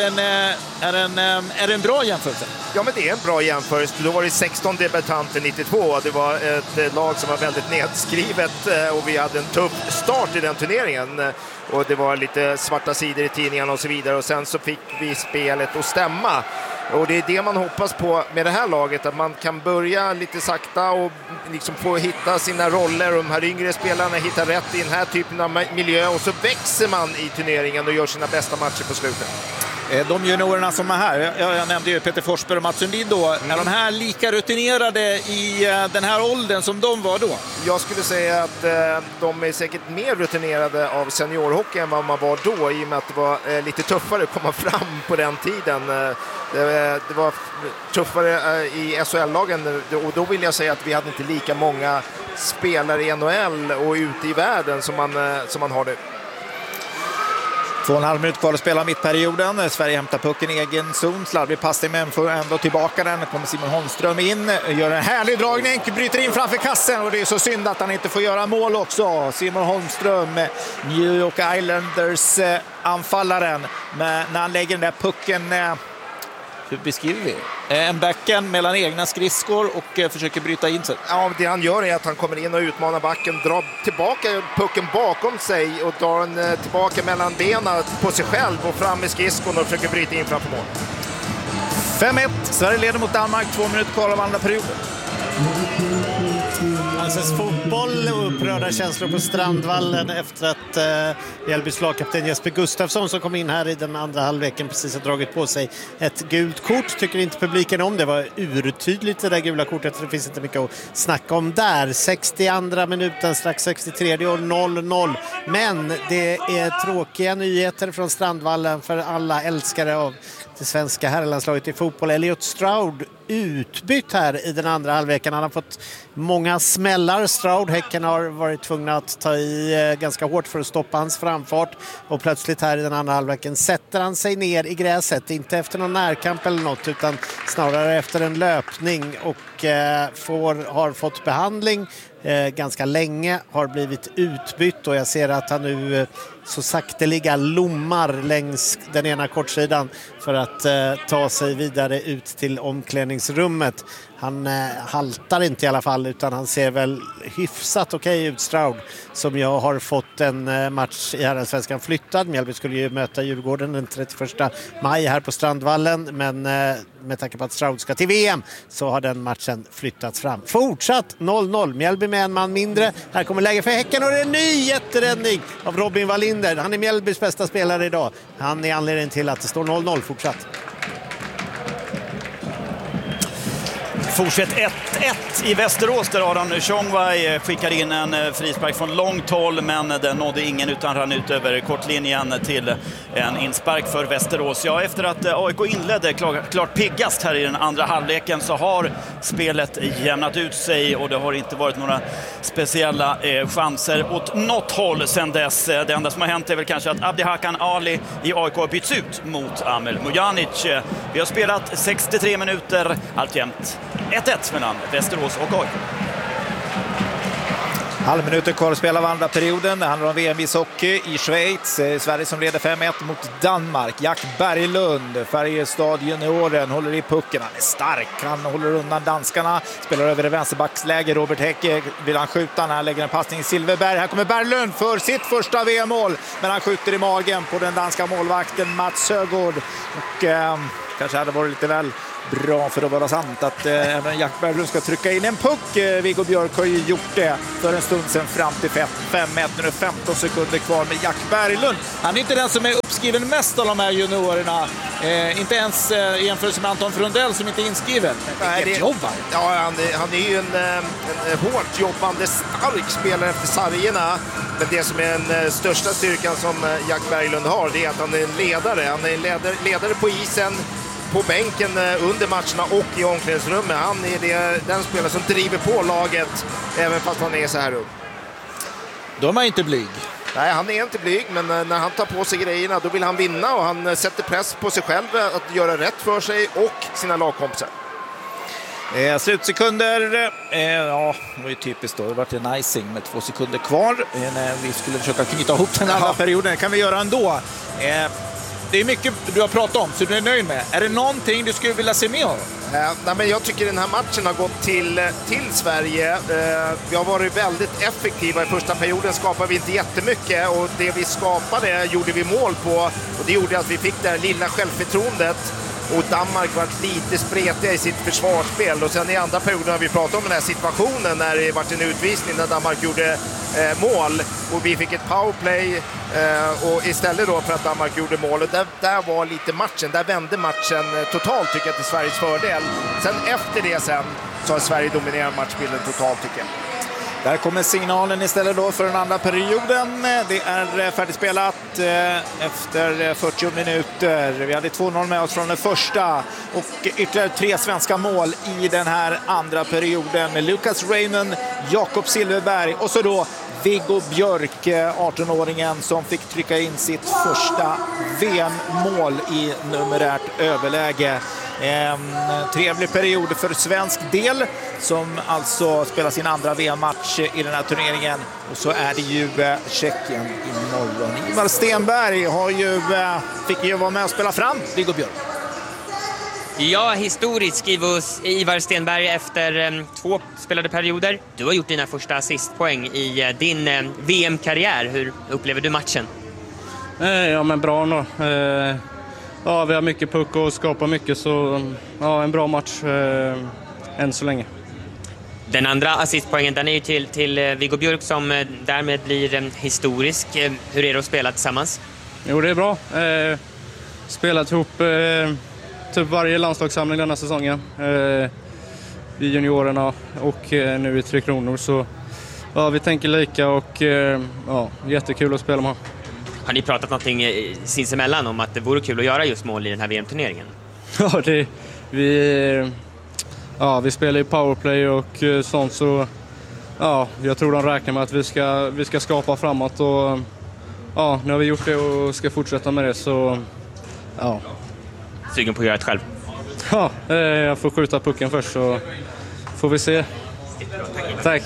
Är det en bra jämförelse? Ja, men det är en bra jämförelse. Då var det 16 debutanter 92. Det var ett lag som var väldigt nedskrivet och vi hade en tuff start i den turneringen. Och det var lite svarta sidor i tidningarna och så vidare. Och sen så fick vi spelet att stämma. Och det är det man hoppas på med det här laget. Att man kan börja lite sakta och liksom få hitta sina roller. Och de här yngre spelarna hittar rätt i den här typen av miljö. Och så växer man i turneringen och gör sina bästa matcher på slutet. De juniorerna som är här, jag nämnde ju Peter Forsberg och Mats Sundin då. Är de här lika rutinerade i den här åldern som de var då? Jag skulle säga att de är säkert mer rutinerade av seniorhockey än vad man var då, i och med att det var lite tuffare att komma fram på den tiden. Det var tuffare i SHL-lagen och då vill jag säga att vi hade inte lika många spelare i NHL och ute i världen som man har det. 2,5 minuter kvar att spela mittperioden. Sverige hämtar pucken i egen zon. Slarvig passning men får ändå tillbaka den. Kommer Simon Holmström in. Gör en härlig dragning. Bryter in framför kassen. Och det är så synd att han inte får göra mål också. Simon Holmström, New York Islanders anfallaren. Men när han lägger den där pucken... Hur beskriver vi? En backhand mellan egna skridskor och försöker bryta in sig. Ja, det han gör är att han kommer in och utmanar backen, drar tillbaka pucken bakom sig och drar den tillbaka mellan benen på sig själv och fram med skridskon och försöker bryta in framför mål. 5-1. Sverige leder mot Danmark. 2 minuter kvar av andra perioden. Allsvensk fotboll och upprörda känslor på Strandvallen efter att Mjällbys lagkapten Jesper Gustafsson som kom in här i den andra halvleken precis har dragit på sig ett gult kort. Tycker inte publiken om det. Var urtydligt det där gula kortet så det finns inte mycket att snacka om där. 62:a minuten, strax 63 och 0-0. Men det är tråkiga nyheter från Strandvallen för alla älskare av det svenska herrlandslaget i fotboll. Elliot Stroud utbytt här i den andra halvleken. Han har fått många smällar. Stroud, Häcken har varit tvungna att ta i ganska hårt för att stoppa hans framfart. Och plötsligt här i den andra halvleken sätter han sig ner i gräset. Inte efter någon närkamp eller något utan snarare efter en löpning och har fått behandling ganska länge, har blivit utbytt och jag ser att han nu så sakteliga lommar längs den ena kortsidan för att ta sig vidare ut till omklädningsrummet. Han haltar inte i alla fall utan han ser väl hyfsat okej ut, Stroud, som jag har fått en match i Herrallsvenskan flyttad. Mjällby skulle ju möta Djurgården den 31 maj här på Strandvallen, men med tanke på att Stroud ska till VM så har den matchen flyttats fram. Fortsatt 0-0, Mjällby med en man mindre. Här kommer läge för Häcken och det är en ny jätteräddning av Robin Wallinder. Han är Mjällbys bästa spelare idag. Han är anledningen till att det står 0-0 fortsatt. Fortsätt 1-1 i Västerås där Aron Chongwai skickar in en frispark från långt håll men den nådde ingen utan rann ut över kortlinjen till en inspark för Västerås. Ja, efter att AIK inledde klart piggast här i den andra halvleken så har spelet jämnat ut sig och det har inte varit några speciella chanser åt något håll sedan dess. Det enda som har hänt är väl kanske att Abdi Hakan Ali i AIK byts ut mot Amel Mujanic. Vi har spelat 63 minuter, alltjämt 1-1 mellan Västerås och AIK. Halvminuter kvar att spela av andra perioden. Det handlar om VM-ishockey i Schweiz. Sverige som leder 5-1 mot Danmark. Jack Berglund, Färjestad junioren, håller i pucken. Han är stark, han håller undan danskarna. Spelar över i vänsterbacksläge. Robert Häcke vill han skjuta när han lägger en passning i Silverberg. Här kommer Berglund för sitt första VM-mål. Men han skjuter i magen på den danska målvakten Mats Högård. Och kanske hade varit lite väl bra för att vara sant att även Jack Berglund ska trycka in en puck. Viggo Björk har ju gjort det för en stund sedan fram till 5-1. Nu är 15 sekunder kvar med Jack Berglund. Han är inte den som är uppskriven mest av de här juniorerna. Inte ens i jämförelse med Anton Frundell som inte är inskriven. Vilket jobb han. Ja, han är ju en hårt jobbande, stark spelare efter sargerna. Men det som är den största styrkan som Jack Berglund har, det är att han är en ledare. Han är en ledare på isen, på bänken under matcherna och i omklädningsrummet. Han är den spelare som driver på laget även fast han är så här ung. De är inte blyg. Nej, han är inte blyg, men när han tar på sig grejerna då vill han vinna och han sätter press på sig själv att göra rätt för sig och sina lagkompisar. Slutsekunder, ja, det var ju typiskt då. Det var en icing med 2 sekunder kvar. När vi skulle försöka knyta ihop den här perioden. Det kan vi göra ändå. Det är mycket du har pratat om, så du är nöjd med. Är det någonting du skulle vilja se mer av? Nej, men jag tycker den här matchen har gått till Sverige. Vi har varit väldigt effektiva i första perioden. Skapade vi inte jättemycket och det vi skapade gjorde vi mål på. Och det gjorde att vi fick det här lilla självförtroendet. Och Danmark var lite spretiga i sitt försvarsspel. Och sen i andra perioden har vi pratat om den här situationen när det var en utvisning när Danmark gjorde mål. Och vi fick ett powerplay och istället då för att Danmark gjorde mål. Och där var lite matchen. Där vände matchen totalt tycker jag till Sveriges fördel. Sen efter det så har Sverige dominerat matchbilden totalt tycker jag. Där kommer signalen istället då för den andra perioden. Det är färdigspelat efter 40 minuter. Vi hade 2-0 med oss från den första och ytterligare 3 svenska mål i den här andra perioden med Lucas Raymond, Jakob Silverberg och så då Viggo Björk, 18-åringen som fick trycka in sitt första VM-mål i numerärt överläge. En trevlig period för svensk del som alltså spelar sin andra VM-match i den här turneringen. Och så är det ju Tjeckien imorgon. Ivar Stenberg fick ju vara med och spela fram Viggo Björk. Ja, historiskt skriver Ivar Stenberg efter 2 spelade perioder. Du har gjort dina första assistpoäng i din VM-karriär. Hur upplever du matchen? Ja, men bra nog. Ja, vi har mycket puck och skapar mycket, så ja, en bra match än så länge. Den andra assistpoängen, den är ju till Viggo Björk som därmed blir historisk. Hur är det att spela tillsammans? Jo, det är bra. Spelat ihop typ varje landslagssamling denna säsongen. I juniorerna och nu i Tre Kronor. Så ja, vi tänker lika och ja, jättekul att spela med. Har ni pratat någonting sinsemellan om att det vore kul att göra just mål i den här VM-turneringen? Ja, vi spelar ju powerplay och sånt, så ja, jag tror de räknar med att vi ska skapa framåt och ja, nu har vi gjort det och ska fortsätta med det, så ja. Sugen på att göra det själv? Ja, jag får skjuta pucken först så får vi se. Tack.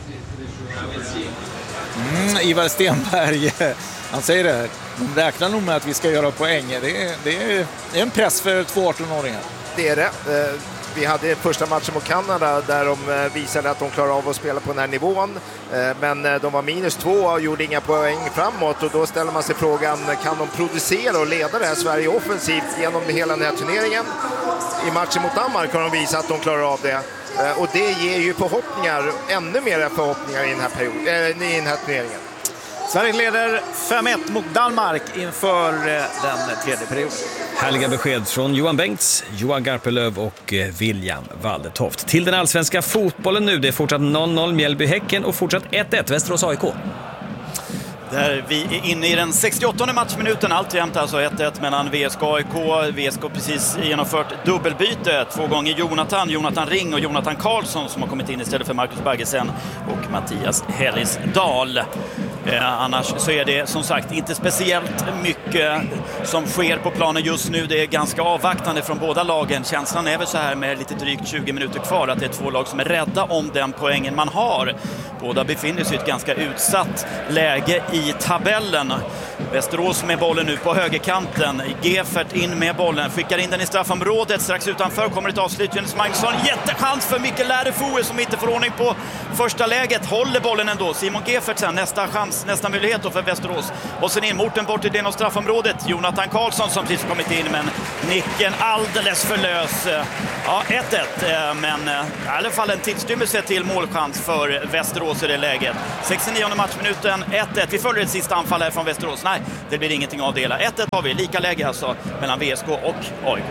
Ivar Stenberg, han säger det. De räknar nog med att vi ska göra poäng. Det är en press för 2 18-åringar. Det är det. Vi hade första matchen mot Kanada där de visade att de klarar av att spela på den här nivån. Men de var -2 och gjorde inga poäng framåt. Och då ställer man sig frågan, kan de producera och leda det här Sverige offensivt genom hela den här turneringen? I matchen mot Danmark har de visat att de klarar av det. Och det ger ju förhoppningar, ännu mer förhoppningar i den här turneringen. Sverige leder 5-1 mot Danmark inför den tredje perioden. Härliga besked från Johan Bengts, Johan Garpelöv och William Waldertoft. Till den allsvenska fotbollen nu. Det är fortsatt 0-0 Mjällby-Häcken och fortsatt 1-1 Västerås-AIK. Där vi är inne i den 68:e matchminuten, alltjämt alltså 1-1 mellan VSK och AIK. VSK precis genomfört dubbelbyte, 2 gånger Jonathan Ring och Jonathan Karlsson som har kommit in istället för Marcus Bergersen och Mattias Hellisdal. Annars så är det som sagt inte speciellt mycket som sker på planen just nu. Det är ganska avvaktande från båda lagen. Känslan är väl så här med lite drygt 20 minuter kvar att det är två lag som är rädda om den poängen man har. Båda befinner sig i ett ganska utsatt läge i tabellen. Västerås med bollen nu på högerkanten. Gefert in med bollen, skickar in den i straffområdet. Strax utanför kommer ett avslut. Jonas Magnusson, jättechans för Mikkel Lärefoe som inte får ordning på första läget. Håller bollen ändå. Simon Gefert sen, nästa chans, nästa möjlighet då för Västerås. Och sen in Morten bort i den av straffområdet. Jonathan Karlsson som precis kommit in, men nicken alldeles för lös. Ja, 1-1, men i alla fall en tillstymmelse till målchans för Västerås i det läget. 69 matchminuten, 1-1. Vi följer ett sista anfall här från Västerås. Nej, det blir ingenting av det hela. 1-1 har vi, lika läge alltså mellan VSK och AIK.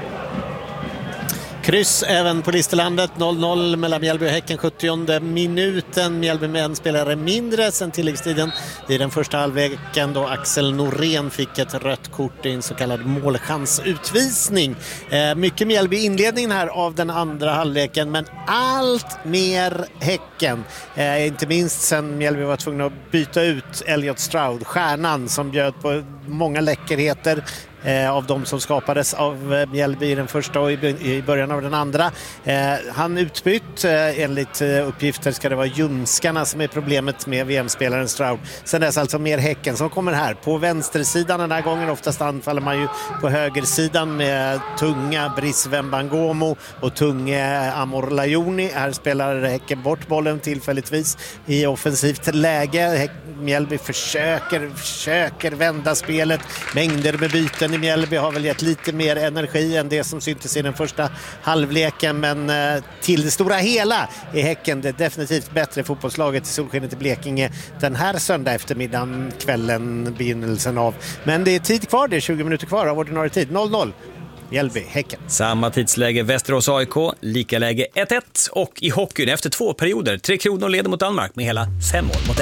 Kryss även på Listerlandet, 0-0 mellan Mjällby och Häcken, 70:e minuten. Mjällby med en spelare mindre sen tilläggstiden i den första halvleken då Axel Norén fick ett rött kort i en så kallad målchansutvisning. Mycket Mjällby i inledningen här av den andra halvleken, men allt mer Häcken. Inte minst sen Mjällby var tvungna att byta ut Elliot Stroud, stjärnan som bjöd på många läckerheter av de som skapades av Mjällby i den första och i början av den andra. Han utbytt, enligt uppgifter ska det vara ljumskarna som är problemet med VM-spelaren Stroud. Sen dess alltså mer Häcken som kommer här på vänstersidan den här gången. Oftast anfaller man ju på högersidan med tunga Brice Wembangomo och tunga Amor Lajoni. Här spelar Häcken bort bollen tillfälligtvis i offensivt läge. Mjällby försöker vända spelet. Mängder med byten i Mjällby har väl gett lite mer energi än det som syntes i den första halvleken, men till det stora hela är Häcken det definitivt bättre fotbollslaget i solskenet i Blekinge den här söndag eftermiddagen, kvällen, begynnelsen av. Men det är tid kvar, det är 20 minuter kvar av ordinarie tid. 0-0. Mjällby, Häcken. Samma tidsläge Västerås AIK, lika läge 1-1 och i hockeyn efter 2 perioder. 3 Kronor leder mot Danmark med hela 5-1.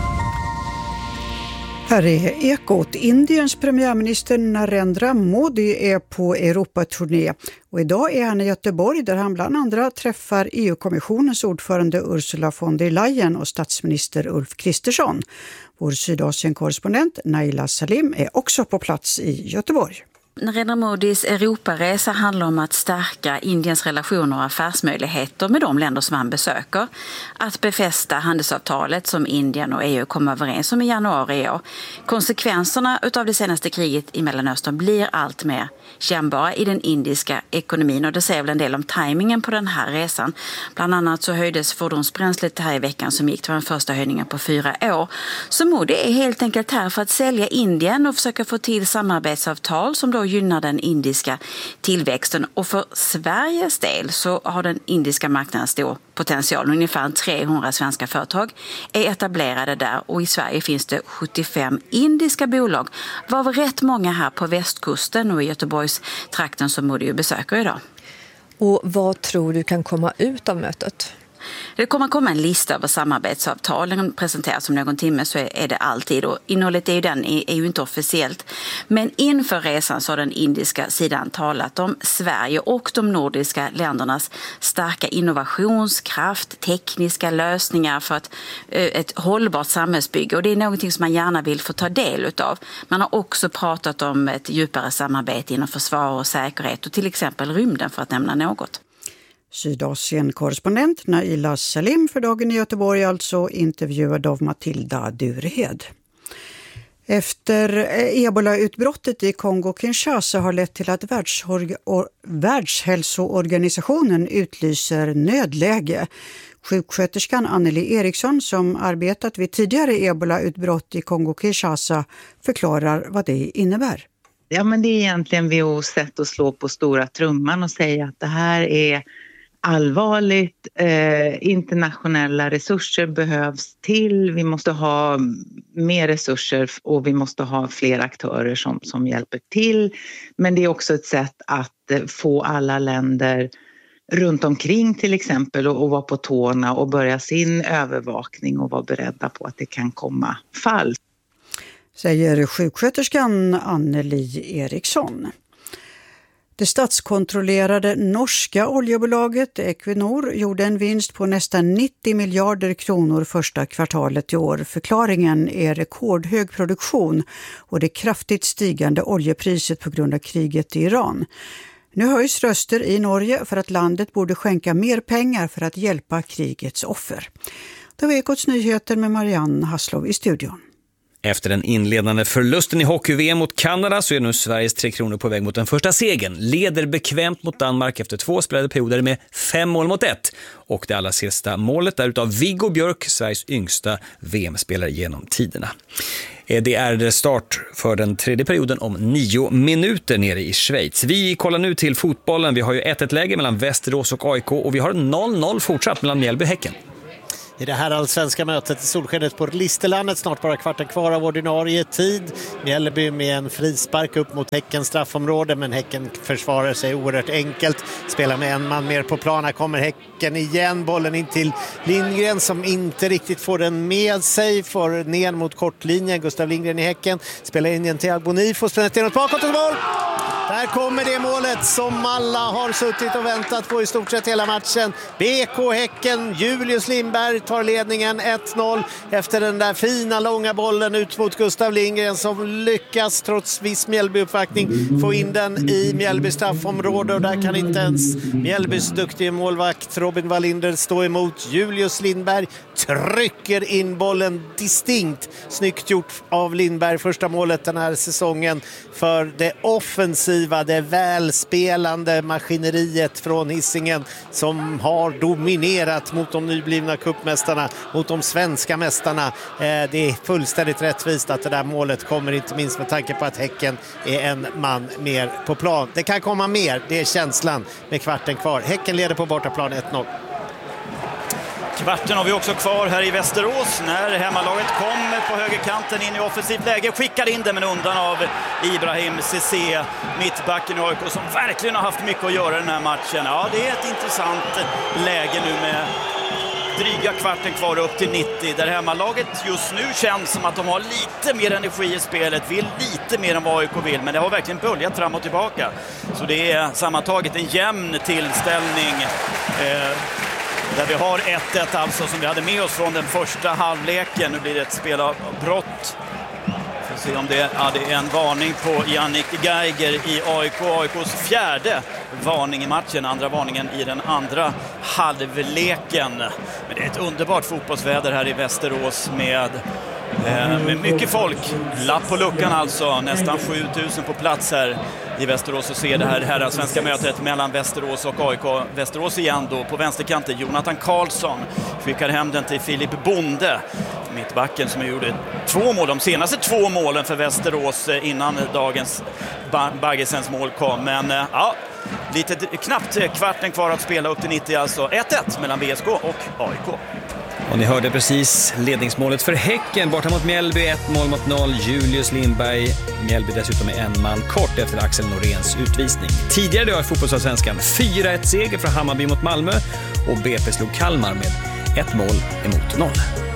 Här är Ekot. Indiens premiärminister Narendra Modi är på Europaturné och idag är han i Göteborg där han bland andra träffar EU-kommissionens ordförande Ursula von der Leyen och statsminister Ulf Kristersson. Vår Sydasien-korrespondent Naila Salim är också på plats i Göteborg. Narendra Modis Europaresa handlar om att stärka Indiens relationer och affärsmöjligheter med de länder som han besöker. Att befästa handelsavtalet som Indien och EU kom överens om i januari i år. Konsekvenserna av det senaste kriget i Mellanöstern blir allt mer kännbara i den indiska ekonomin och det säger väl en del om tajmingen på den här resan. Bland annat så höjdes fordonsbränslet här i veckan som gick till den första höjningen på 4 år. Så Modi är helt enkelt här för att sälja Indien och försöka få till samarbetsavtal som då gynnar den indiska tillväxten. Och för Sveriges del så har den indiska marknaden stor potential. Ungefär 300 svenska företag är etablerade där och i Sverige finns det 75 indiska bolag. Var rätt många här på västkusten och i Göteborgs trakten som Modi besöker idag. Och vad tror du kan komma ut av mötet? Det kommer att komma en lista över samarbetsavtal. Den presenteras om någon timme så är det alltid. Och innehållet är ju inte officiellt. Men inför resan så har den indiska sidan talat om Sverige och de nordiska ländernas starka innovationskraft, tekniska lösningar för ett hållbart samhällsbygge. Och det är någonting som man gärna vill få ta del utav. Man har också pratat om ett djupare samarbete inom försvar och säkerhet och till exempel rymden för att nämna något. Sydasien-korrespondent Naila Salim för dagen i Göteborg, alltså intervjuad av Matilda Durehed. Efter Ebola-utbrottet i Kongo-Kinshasa har lett till att Världshälsoorganisationen utlyser nödläge. Sjuksköterskan Anneli Eriksson som arbetat vid tidigare Ebola-utbrott i Kongo-Kinshasa förklarar vad det innebär. Ja, men det är egentligen WHO:s sätt att slå på stora trumman och säga att det här är allvarligt. Internationella resurser behövs till. Vi måste ha mer resurser och vi måste ha fler aktörer som hjälper till. Men det är också ett sätt att få alla länder runt omkring till exempel och vara på tårna och börja sin övervakning och vara beredda på att det kan komma fall. Säger sjuksköterskan Anneli Eriksson. Det statskontrollerade norska oljebolaget Equinor gjorde en vinst på nästan 90 miljarder kronor första kvartalet i år. Förklaringen är rekordhög produktion och det kraftigt stigande oljepriset på grund av kriget i Iran. Nu höjs röster i Norge för att landet borde skänka mer pengar för att hjälpa krigets offer. Det var Ekots nyheter med Marianne Hasslov i studion. Efter den inledande förlusten i hockey-VM mot Kanada så är nu Sveriges 3 kronor på väg mot den första segern. Leder bekvämt mot Danmark efter 2 spelade perioder med 5-1. Och det allra sista målet är utav Viggo Björk, Sveriges yngsta VM-spelare genom tiderna. Det är start för den tredje perioden om 9 minuter nere i Schweiz. Vi kollar nu till fotbollen. Vi har ju 1-1-läge mellan Västerås och AIK och vi har 0-0 fortsatt mellan Mjällby och Häcken. I det här allsvenska mötet i solskenet på Listerlandet, snart bara kvarten kvar av ordinarie tid. Mjällby med en frispark upp mot Häckens straffområde, men Häcken försvarar sig oerhört enkelt. Spelar med en man mer på plan. Här kommer Häcken igen, bollen in till Lindgren som inte riktigt får den med sig. Får ner mot kortlinjen, Gustav Lindgren i Häcken. Spelar in igen till Agboni, får spela till något bakåt och mål! Där kommer det målet som alla har suttit och väntat på i stort sett hela matchen. BK Häcken, Julius Lindberg tar ledningen 1-0 efter den där fina långa bollen ut mot Gustav Lindgren som lyckas trots viss Mjällby-uppvaktning få in den i Mjällby straffområde, och där kan inte ens Mjällbys duktiga målvakt Robin Wallinder stå emot. Julius Lindberg trycker in bollen distinkt. Snyggt gjort av Lindberg, första målet den här säsongen för det offensiva, det välspelande maskineriet från Hisingen som har dominerat mot de nyblivna cupmästarna, mot de svenska mästarna. Det är fullständigt rättvist att det där målet kommer, inte minst med tanke på att Häcken är en man mer på plan. Det kan komma mer, det är känslan med kvarten kvar. Häcken leder på bortaplan 1-0. Kvarten har vi också kvar här i Västerås när hemmalaget kom på högerkanten in i offensivt läge. Skickar in det men undan av Ibrahim Cissé, mittbacken i AIK, som verkligen har haft mycket att göra i den här matchen. Ja, det är ett intressant läge nu med dryga kvarten kvar upp till 90. Där hemmalaget just nu känns som att de har lite mer energi i spelet, vill lite mer än vad AIK vill, men det har verkligen böljat fram och tillbaka. Så det är sammantaget en jämn tillställning. Där vi har 1-1 alltså som vi hade med oss från den första halvleken. Nu blir det ett spelavbrott. Får se om det är en varning på Jannik Geiger i AIK. AIKs fjärde varning i matchen. Andra varningen i den andra halvleken. Men det är ett underbart fotbollsväder här i Västerås med mycket folk. Lapp på luckan alltså. Nästan 7000 på plats här i Västerås och ser det här svenska mötet mellan Västerås och AIK. Västerås igen då på vänsterkanten. Jonathan Karlsson skickar hem den till Filip Bonde. Mittbacken som gjorde 2 mål. De senaste 2 målen för Västerås innan dagens Baggesens mål kom. Men ja, lite knappt kvarten kvar att spela upp till 90 alltså. 1-1 mellan VSK och AIK. Och ni hörde precis ledningsmålet för Häcken borta mot Mjällby, 1-0 Julius Lindberg. Mjällby dessutom är en man kort efter Axel Noréns utvisning. Tidigare då i fotbollsallsvenskan 4-1 seger för Hammarby mot Malmö och BP slog Kalmar med 1 mål emot 0.